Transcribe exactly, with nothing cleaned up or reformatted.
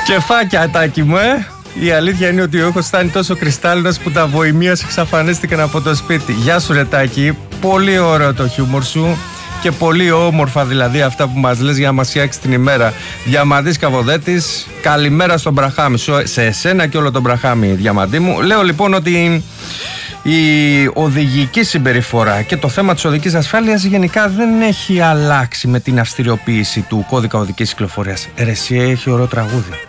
Κεφάκια, Τάκη μου, ε! Η αλήθεια είναι ότι ο ήχος ήταν τόσο κρυστάλλινος που τα βοημίας εξαφανίστηκαν από το σπίτι. Γεια σου, ρε Τάκη. Πολύ ωραίο το χιούμορ σου και πολύ όμορφα δηλαδή αυτά που μας λες για να μας φτιάξει την ημέρα. Διαμαντής Καβοδέτης, καλημέρα στον Μπραχάμι σου, σε εσένα και όλο τον Μπραχάμι, Διαμαντή μου. Λέω λοιπόν ότι η οδηγική συμπεριφορά και το θέμα της οδικής ασφάλειας γενικά δεν έχει αλλάξει με την αυστηριοποίηση του κώδικα οδικής κυκλοφορίας. Ρε εσύ, έχει ωραίο τραγούδι.